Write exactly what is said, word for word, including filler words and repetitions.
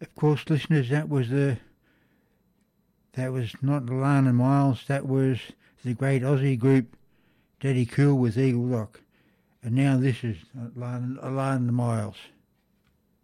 Of course, listeners, that was the that was not Alana Miles. That was the great Aussie group Daddy Cool with Eagle Rock. And now this is Alana, Alana Miles.